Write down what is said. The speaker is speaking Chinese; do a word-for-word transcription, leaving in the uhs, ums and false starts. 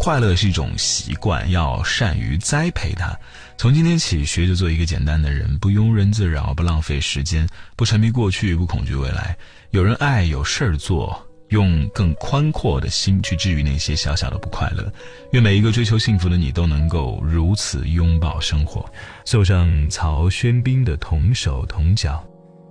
快乐是一种习惯，要善于栽培它。从今天起，学着做一个简单的人，不庸人自扰，不浪费时间，不沉迷过去，不恐惧未来。有人爱，有事儿做，用更宽阔的心去治愈那些小小的不快乐。愿每一个追求幸福的你都能够如此拥抱生活。奏上曹轩宾的同手同脚。